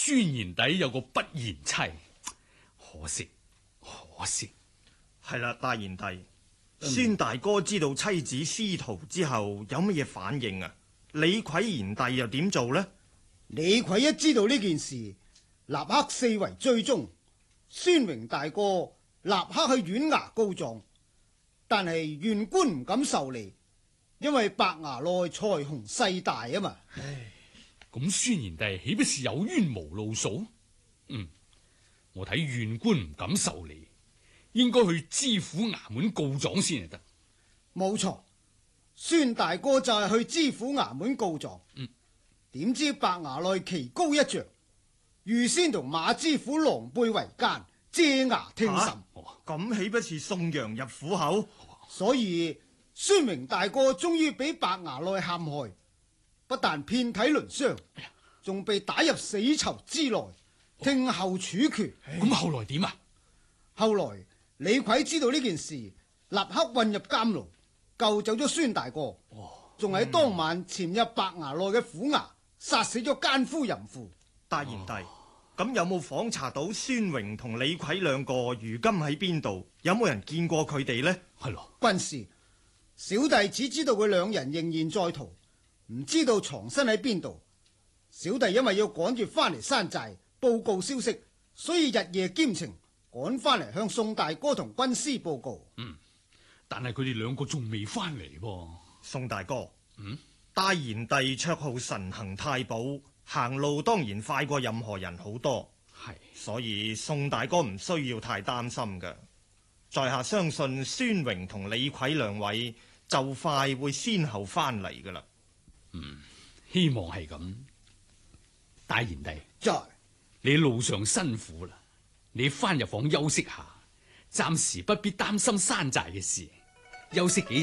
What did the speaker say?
孫賢弟有個不賢妻，可惜。 係啦，大賢弟，孫大哥知道妻子司徒之後有乜嘢反應啊？李逵賢弟又點做呢？ 李逵一知道呢件事，立刻四圍追蹤。孫榮大哥立刻去縣衙告狀，但係縣官唔敢受理，因為白衙內財雄勢大啊嘛。 咁孫賢弟豈不是有冤無路訴？我睇縣官唔敢受理，應該去知府衙門告狀先係得。 冇錯，孫大哥就係去知府衙門告狀。點知白衙內棋高一着，預先同馬知府狼狽為奸，借衙聽審。 咁豈不是送羊入虎口？ 所以孫榮大哥終於俾白衙內陷害，不但遍體鱗傷，仲被打入死囚之內，聽候處決。 咁後來點啊？ 後來李逵知道呢件事，立刻混入監牢，救走咗孫大哥，仲喺當晚潛入白衙內嘅虎衙，殺死咗奸夫淫婦。 大賢弟，咁有冇訪查到孫榮同李逵兩個如今喺邊度？有冇人見過佢哋呢？ 係咯， 軍師，小弟只知道佢兩人仍然在逃，唔知道藏身喺邊度。小弟因為要趕住翻嚟山寨報告消息，所以日夜兼程趕翻嚟向宋大哥同軍師報告。 但係佢哋兩個仲未翻嚟噃。 宋大哥，大賢弟綽號神行太保，行路當然快過任何人好多， 係， 所以宋大哥唔需要太擔心嘅。在下相信孫榮同李逵兩位就快會先後翻嚟噶啦。 希望係咁。大賢弟， 在你路上辛苦啦，你翻入房休息下，暫時不必擔心山寨嘅事，休息幾日